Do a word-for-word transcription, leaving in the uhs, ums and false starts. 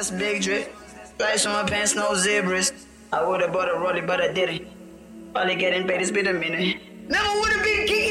that's big drip. Flash on my pants, no zebras. I would've bought a rollie, but I didn't. Probably getting paid, it's been a minute. Never would've been geek.